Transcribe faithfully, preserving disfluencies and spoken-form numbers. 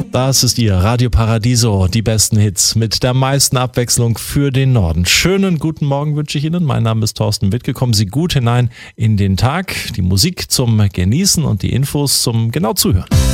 Das ist Ihr Radio Paradiso, die besten Hits mit der meisten Abwechslung für den Norden. Schönen guten Morgen wünsche ich Ihnen. Mein Name ist Thorsten Wittke. Kommen Sie gut hinein in den Tag. Die Musik zum Genießen und die Infos zum genau Zuhören.